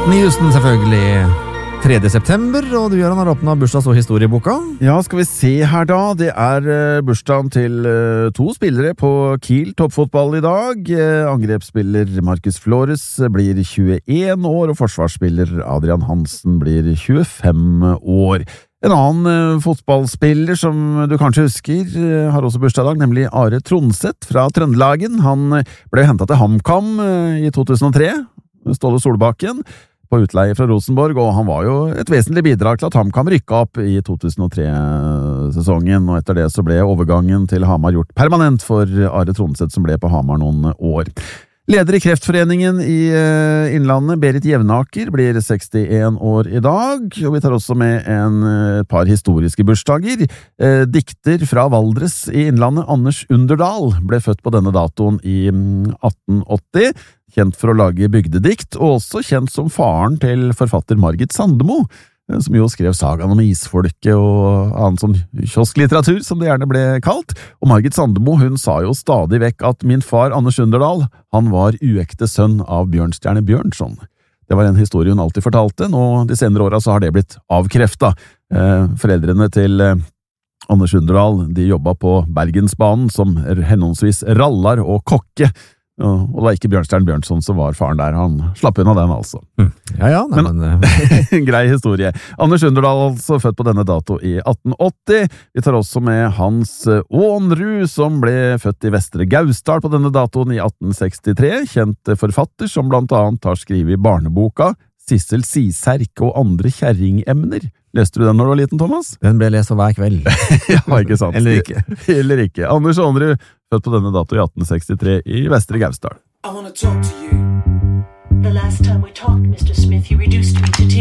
Whitney Houston selvfølgelig 3. september, og du Jørgen har åpnet bursdags- og historieboka. Ja, skal vi se her da. Det bursdagen til to spillere på Kiel toppfotball i dag. Angrepsspiller Marcus Flores blir 21 år, og forsvarsspiller Adrian Hansen blir 25 år. En annen fotballspiller som du kanskje husker har også bursdag i dag, nemlig Are Tronseth fra Trøndelagen. Han ble hentet til HamKam i 2003, Ståle Solbakken, på utleie fra Rosenborg, og han var jo et vesentlig bidrag til at HamKam rykket opp i 2003-sesongen, og etter det så ble overgangen til Hamar gjort permanent for Are Tronseth, som ble på Hamar noen år. Leder i Kreftforeningen i Innlandet, Berit Jevnaker, blir 61 år i dag, og vi tar også med et par historiske bursdager. Dikter fra Valdres i Innlandet, Anders Underdal, ble født på denne datoen i 1880, kjent for å lage bygdedikt, og også kjent som faren til forfatter Margit Sandemo, som jo skrev sagaen om isfolket og annen sånn kiosklitteratur, som det gjerne ble kalt. Og Margit Sandemo, hun sa jo stadig vekk at min far, Anders Underdal, han var uekte sønn av Bjørnstjerne Bjørnson. Det var en historie hun alltid fortalte, og de senere årene så har det blitt avkreftet. Foreldrene til Anders Underdal, de jobbet på Bergensbanen som henholdsvis rallar og kokke, og det var ikke Bjørnstjerne Bjørnson som var faren der. Han slapp unna den altså. Ja, men grei historie. Anders Underdal altså født på denne dato i 1880. Vi tar også med Hans Aanrud, som ble født i Vestre Gausdal på denne datoen i 1863. Kjent forfatter som blant annet har skrevet i barneboka Sissel Siserk og andre kjerringemner. Leste du den når du var liten, Thomas? Den ble lest hver kveld. Ja, ikke sant? Eller ikke. Eller ikke. Anders Aanrud, født på denne dato i 1863 i Vestre Gausdal. I want to talk to you. The last time we talked, Mr. Smith, you reduced me